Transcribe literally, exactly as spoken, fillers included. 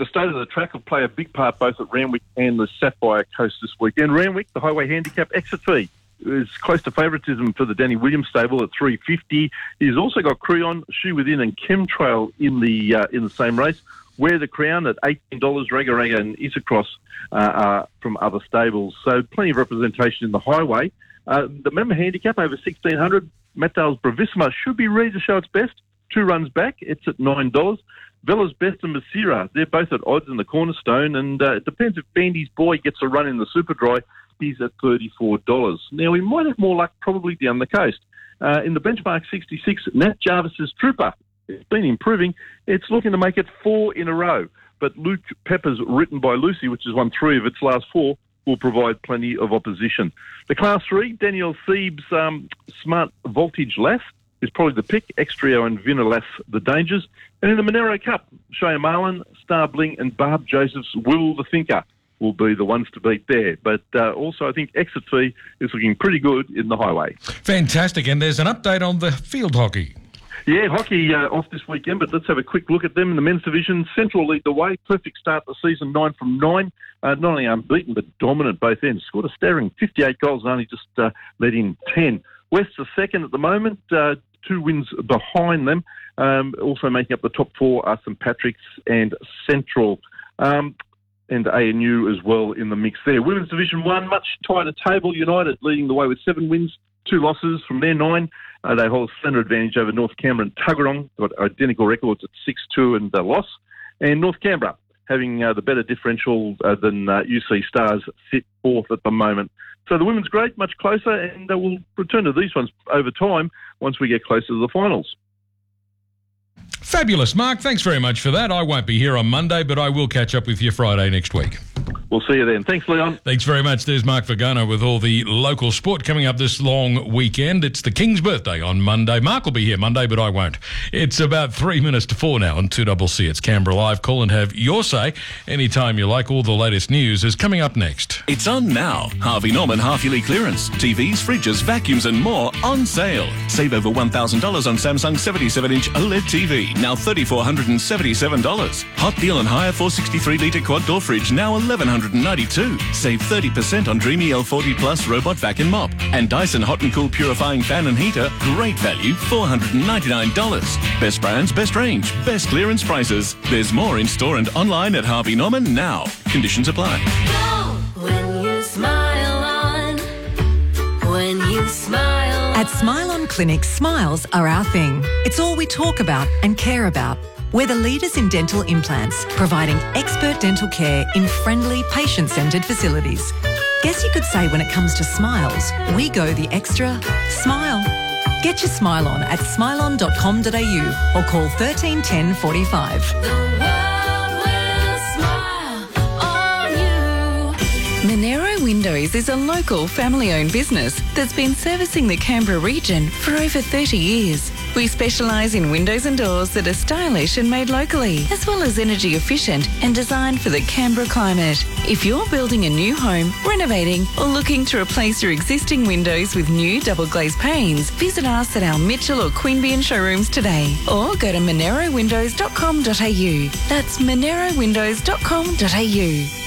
the state of the track will play a big part both at Randwick and the Sapphire Coast this weekend. Randwick, the highway handicap exit fee is close to favouritism for the Danny Williams stable at three fifty. He's also got Creon, Shoe Within and Chemtrail in the uh, in the same race. Wear the Crown at eighteen dollars. Raga Raga and Isocross uh, are from other stables. So plenty of representation in the highway. Uh, the member handicap over sixteen hundred. Matt Dale's Bravissima should be ready to show its best. Two runs back. It's at nine dollars. Vella's Best and Masira, they're both at odds in the Cornerstone, and uh, it depends if Bandy's Boy gets a run in the Super Dry. He's at thirty-four dollars. Now, we might have more luck probably down the coast. Uh, in the benchmark sixty-six, Nat Jarvis's Trooper, it's been improving. It's looking to make it four in a row. But Luke Pepper's Written by Lucy, which has won three of its last four, will provide plenty of opposition. The Class three, Daniel Thebes' um, Smart Voltage Lass is probably the pick. Extrio and Vinalas, the dangers. And in the Monero Cup, Shea Marlin, Star Bling and Barb Joseph's Will the Thinker will be the ones to beat there. But uh, also, I think Exit Fee is looking pretty good in the highway. Fantastic. And there's an update on the field hockey. Yeah, hockey uh, off this weekend, but let's have a quick look at them. In the men's division, Central lead the way. Perfect start to the season, nine from nine. Uh, not only unbeaten, but dominant both ends. Scored a staggering fifty-eight goals and only just uh, let in ten. West's are second at the moment, uh, two wins behind them. Um, also making up the top four are Saint Patrick's and Central. Um, and A N U as well in the mix there. Women's Division one, much tighter table. United leading the way with seven wins, two losses from their nine. Uh, they hold a slender advantage over North Canberra and Tuggeranong. Got identical records at six two and a loss. And North Canberra having uh, the better differential uh, than uh, U C Stars, sit fourth at the moment. So the women's great, much closer, and uh, we'll return to these ones over time once we get closer to the finals. Fabulous, Mark. Thanks very much for that. I won't be here on Monday, but I will catch up with you Friday next week. We'll see you then. Thanks, Leon. Thanks very much. There's Mark Vagano with all the local sport coming up this long weekend. It's the King's birthday on Monday. Mark will be here Monday, but I won't. It's about three minutes to four now on two C C. It's Canberra Live. Call and have your say anytime you like. All the latest news is coming up next. It's on now. Harvey Norman half-yearly clearance. T Vs, fridges, vacuums and more on sale. Save over one thousand dollars on Samsung seventy-seven inch OLED T V. Now three thousand four hundred seventy-seven dollars. Hot deal on higher four hundred sixty-three litre quad door fridge. Now eleven ninety-two dollars. Save thirty percent on Dreamy L forty Plus robot vac and mop. And Dyson Hot and Cool purifying fan and heater. Great value, four hundred ninety-nine dollars. Best brands, best range, best clearance prices. There's more in store and online at Harvey Norman now. Conditions apply. When you smile on, when you smile. At Smile On Clinic, smiles are our thing. It's all we talk about and care about. We're the leaders in dental implants, providing expert dental care in friendly, patient-centred facilities. Guess you could say when it comes to smiles, we go the extra smile. Get your smile on at smile on dot com dot a u or call thirteen ten forty-five. The world will smile on you. Monero Windows is a local family-owned business that's been servicing the Canberra region for over thirty years. We specialise in windows and doors that are stylish and made locally, as well as energy efficient and designed for the Canberra climate. If you're building a new home, renovating, or looking to replace your existing windows with new double glazed panes, visit us at our Mitchell or Queanbeyan showrooms today, or go to monero windows dot com dot a u. That's monero windows dot com dot a u.